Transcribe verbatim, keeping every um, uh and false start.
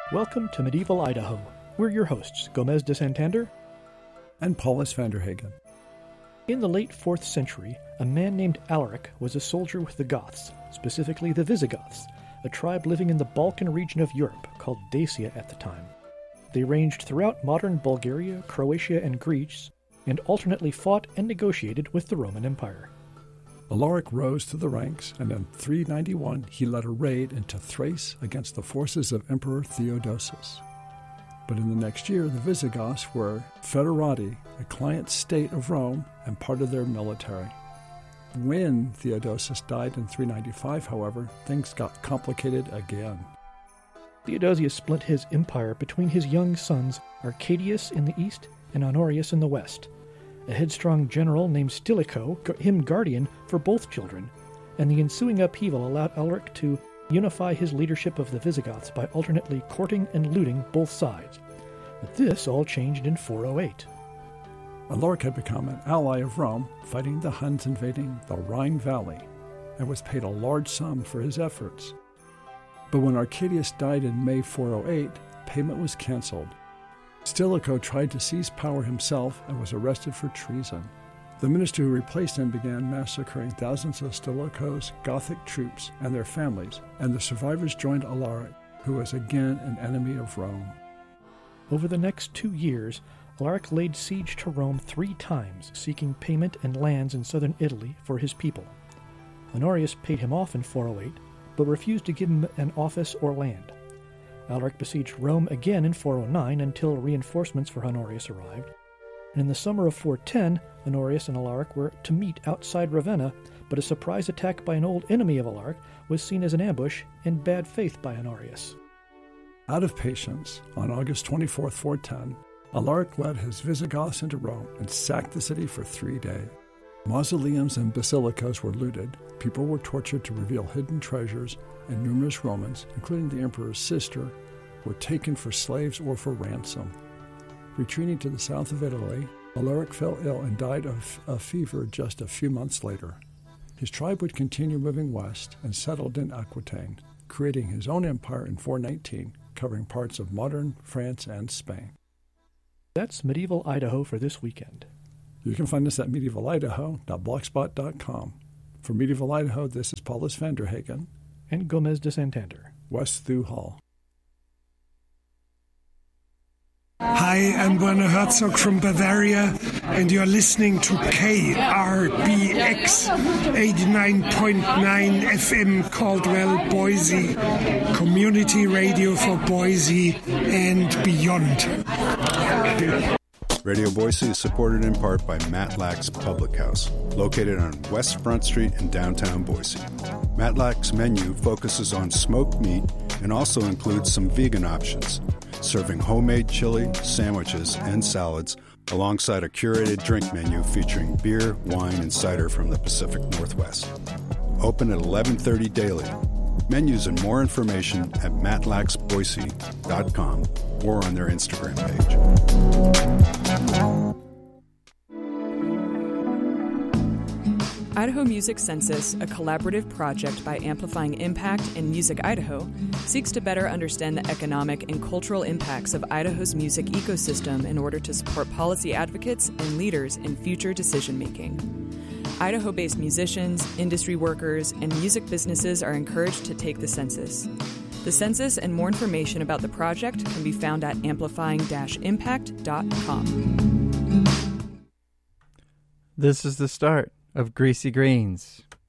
Welcome to Medieval Idaho. We're your hosts, Gomez de Santander and Paulus Vanderhagen. In the late fourth century, a man named Alaric was a soldier with the Goths, specifically the Visigoths, a tribe living in the Balkan region of Europe called Dacia at the time. They ranged throughout modern Bulgaria, Croatia, and Greece, and alternately fought and negotiated with the Roman Empire. Alaric rose to the ranks, and in three ninety-one he led a raid into Thrace against the forces of Emperor Theodosius. But in the next year, the Visigoths were foederati, a client state of Rome, and part of their military. When Theodosius died in three ninety-five, however, things got complicated again. Theodosius split his empire between his young sons Arcadius in the east and Honorius in the west. A headstrong general named Stilicho, him guardian for both children, and the ensuing upheaval allowed Alaric to unify his leadership of the Visigoths by alternately courting and looting both sides. But this all changed in four oh eight. Alaric had become an ally of Rome, fighting the Huns invading the Rhine Valley, and was paid a large sum for his efforts. But when Arcadius died in May four oh eight, payment was canceled. Stilicho tried to seize power himself and was arrested for treason. The minister who replaced him began massacring thousands of Stilicho's Gothic troops and their families, and the survivors joined Alaric, who was again an enemy of Rome. Over the next two years, Alaric laid siege to Rome three times, seeking payment and lands in southern Italy for his people. Honorius paid him off in four oh eight, but refused to give him an office or land. Alaric besieged Rome again in four oh nine until reinforcements for Honorius arrived. And in the summer of four ten, Honorius and Alaric were to meet outside Ravenna, but a surprise attack by an old enemy of Alaric was seen as an ambush and bad faith by Honorius. Out of patience, on August twenty-fourth, four ten, Alaric led his Visigoths into Rome and sacked the city for three days. Mausoleums and basilicas were looted, people were tortured to reveal hidden treasures, and numerous Romans, including the emperor's sister, were taken for slaves or for ransom. Retreating to the south of Italy, Alaric fell ill and died of a fever just a few months later. His tribe would continue moving west and settled in Aquitaine, creating his own empire in four nineteen, covering parts of modern France and Spain. That's Medieval Idaho for this weekend. You can find us at medieval idaho dot blogspot dot com. For Medieval Idaho, this is Paulus Vanderhagen and Gomez de Santander. West Thu Hall. Hi, I'm Werner Herzog from Bavaria, and you're listening to K R B X eighty-nine point nine F M Caldwell, Boise, community radio for Boise and beyond. Radio Boise is supported in part by Matlack's Public House, located on West Front Street in downtown Boise. Matlack's menu focuses on smoked meat and also includes some vegan options, serving homemade chili, sandwiches, and salads, alongside a curated drink menu featuring beer, wine, and cider from the Pacific Northwest. Open at eleven thirty daily. Menus and more information at matlax boise dot com or on their Instagram page. Idaho Music Census, a collaborative project by Amplifying Impact and Music Idaho, seeks to better understand the economic and cultural impacts of Idaho's music ecosystem in order to support policy advocates and leaders in future decision-making. Idaho-based musicians, industry workers, and music businesses are encouraged to take the census. The census and more information about the project can be found at amplifying dash impact dot com. This is the start of Greasy Greens.